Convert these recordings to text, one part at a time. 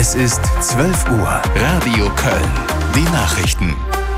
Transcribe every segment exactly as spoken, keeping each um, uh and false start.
Es ist zwölf Uhr. Radio Köln. Die Nachrichten.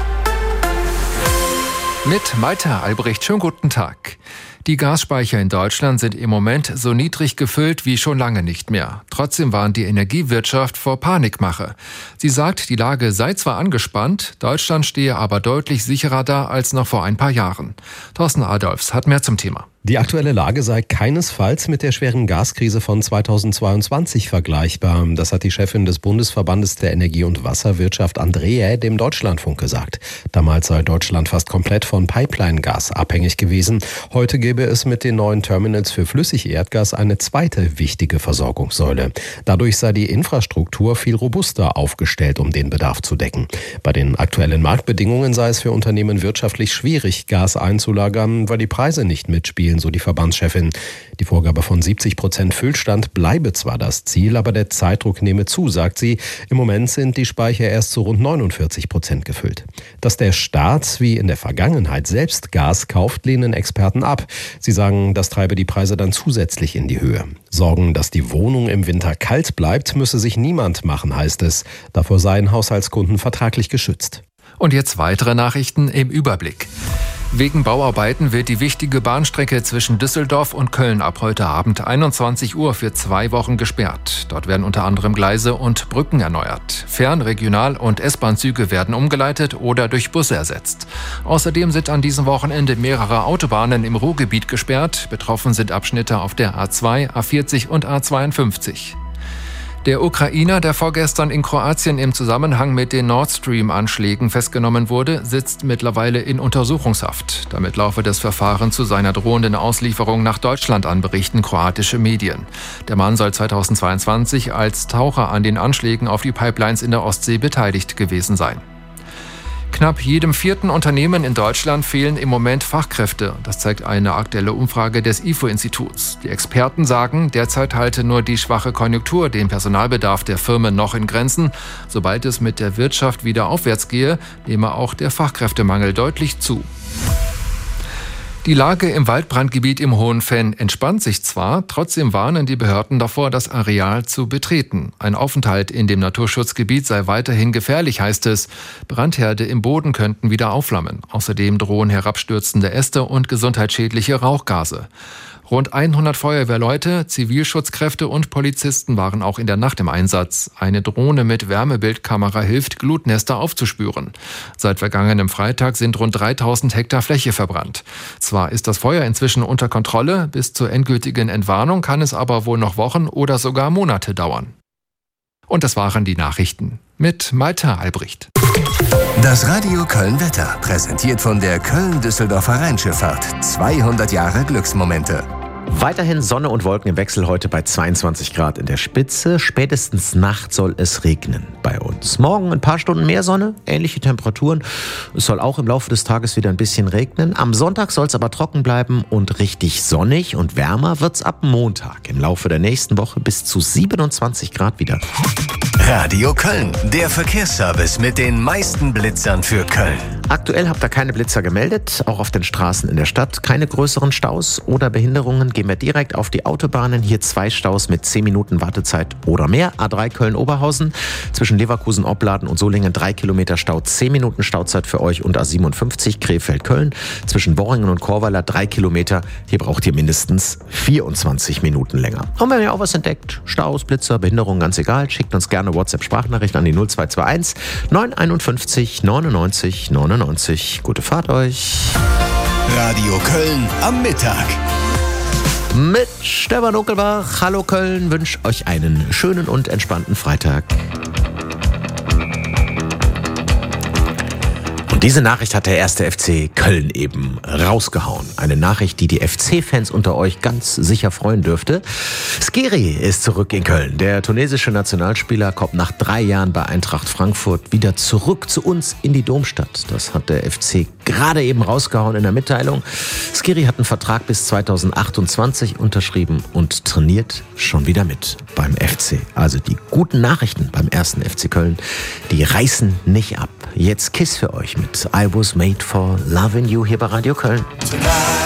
Mit Malte Albrecht. Schönen guten Tag. Die Gasspeicher in Deutschland sind im Moment so niedrig gefüllt wie schon lange nicht mehr. Trotzdem warnt die Energiewirtschaft vor Panikmache. Sie sagt, die Lage sei zwar angespannt, Deutschland stehe aber deutlich sicherer da als noch vor ein paar Jahren. Thorsten Adolfs hat mehr zum Thema. Die aktuelle Lage sei keinesfalls mit der schweren Gaskrise von zweitausendzweiundzwanzig vergleichbar. Das hat die Chefin des Bundesverbandes der Energie- und Wasserwirtschaft Andrea dem Deutschlandfunk gesagt. Damals sei Deutschland fast komplett von Pipeline-Gas abhängig gewesen. Heute gäbe es mit den neuen Terminals für Flüssigerdgas eine zweite wichtige Versorgungssäule. Dadurch sei die Infrastruktur viel robuster aufgestellt, um den Bedarf zu decken. Bei den aktuellen Marktbedingungen sei es für Unternehmen wirtschaftlich schwierig, Gas einzulagern, weil die Preise nicht mitspielen, so die Verbandschefin. Die Vorgabe von siebzig Prozent Füllstand bleibe zwar das Ziel, aber der Zeitdruck nehme zu, sagt sie. Im Moment sind die Speicher erst zu rund neunundvierzig Prozent gefüllt. Dass der Staat wie in der Vergangenheit selbst Gas kauft, lehnen Experten ab. Sie sagen, das treibe die Preise dann zusätzlich in die Höhe. Sorgen, dass die Wohnung im Winter kalt bleibt, müsse sich niemand machen, heißt es. Davor seien Haushaltskunden vertraglich geschützt. Und jetzt weitere Nachrichten im Überblick. Wegen Bauarbeiten wird die wichtige Bahnstrecke zwischen Düsseldorf und Köln ab heute Abend einundzwanzig Uhr für zwei Wochen gesperrt. Dort werden unter anderem Gleise und Brücken erneuert. Fern-, Regional- und S-Bahn-Züge werden umgeleitet oder durch Busse ersetzt. Außerdem sind an diesem Wochenende mehrere Autobahnen im Ruhrgebiet gesperrt. Betroffen sind Abschnitte auf der A zwei, A vierzig und A zweiundfünfzig. Der Ukrainer, der vorgestern in Kroatien im Zusammenhang mit den Nord Stream-Anschlägen festgenommen wurde, sitzt mittlerweile in Untersuchungshaft. Damit laufe das Verfahren zu seiner drohenden Auslieferung nach Deutschland an, berichten kroatische Medien. Der Mann soll zweitausendzweiundzwanzig als Taucher an den Anschlägen auf die Pipelines in der Ostsee beteiligt gewesen sein. Knapp jedem vierten Unternehmen in Deutschland fehlen im Moment Fachkräfte. Das zeigt eine aktuelle Umfrage des I F O-Instituts. Die Experten sagen, derzeit halte nur die schwache Konjunktur den Personalbedarf der Firmen noch in Grenzen. Sobald es mit der Wirtschaft wieder aufwärts gehe, nehme auch der Fachkräftemangel deutlich zu. Die Lage im Waldbrandgebiet im Hohenfenn entspannt sich zwar, trotzdem warnen die Behörden davor, das Areal zu betreten. Ein Aufenthalt in dem Naturschutzgebiet sei weiterhin gefährlich, heißt es. Brandherde im Boden könnten wieder aufflammen. Außerdem drohen herabstürzende Äste und gesundheitsschädliche Rauchgase. Rund hundert Feuerwehrleute, Zivilschutzkräfte und Polizisten waren auch in der Nacht im Einsatz. Eine Drohne mit Wärmebildkamera hilft, Glutnester aufzuspüren. Seit vergangenem Freitag sind rund dreitausend Hektar Fläche verbrannt. Zwar ist das Feuer inzwischen unter Kontrolle, bis zur endgültigen Entwarnung kann es aber wohl noch Wochen oder sogar Monate dauern. Und das waren die Nachrichten mit Malte Albrecht. Das Radio Köln Wetter, präsentiert von der Köln-Düsseldorfer Rheinschifffahrt. zweihundert Jahre Glücksmomente. Weiterhin Sonne und Wolken im Wechsel, heute bei zweiundzwanzig Grad in der Spitze. Spätestens Nacht soll es regnen bei uns. Morgen ein paar Stunden mehr Sonne, ähnliche Temperaturen. Es soll auch im Laufe des Tages wieder ein bisschen regnen. Am Sonntag soll es aber trocken bleiben und richtig sonnig und wärmer wird's ab Montag. Im Laufe der nächsten Woche bis zu siebenundzwanzig Grad wieder. Radio Köln, der Verkehrsservice mit den meisten Blitzern für Köln. Aktuell habt ihr keine Blitzer gemeldet, auch auf den Straßen in der Stadt. Keine größeren Staus oder Behinderungen. Gehen wir direkt auf die Autobahnen. Hier zwei Staus mit zehn Minuten Wartezeit oder mehr. A drei Köln-Oberhausen zwischen Leverkusen, Opladen und Solingen drei Kilometer Stau, zehn Minuten Stauzeit für euch. Und A siebenundfünfzig Krefeld-Köln zwischen Worringen und Chorweiler drei Kilometer. Hier braucht ihr mindestens vierundzwanzig Minuten länger. Und wenn ihr auch was entdeckt, Staus, Blitzer, Behinderungen, ganz egal, schickt uns gerne WhatsApp-Sprachnachricht an die null zwei zwei eins neun fünf eins neunundneunzig neunundneunzig. Gute Fahrt euch. Radio Köln am Mittag. Mit Stefan Uckelbach. Hallo Köln, wünsche euch einen schönen und entspannten Freitag. Diese Nachricht hat der erste F C Köln eben rausgehauen. Eine Nachricht, die die F C-Fans unter euch ganz sicher freuen dürfte. Skhiri ist zurück in Köln. Der tunesische Nationalspieler kommt nach drei Jahren bei Eintracht Frankfurt wieder zurück zu uns in die Domstadt. Das hat der F C gerade eben rausgehauen in der Mitteilung. Skhiri hat einen Vertrag bis zweitausendachtundzwanzig unterschrieben und trainiert schon wieder mit beim F C. Also die guten Nachrichten beim ersten F C Köln, die reißen nicht ab. Jetzt Kiss für euch mit I Was Made for Loving You hier bei Radio Köln.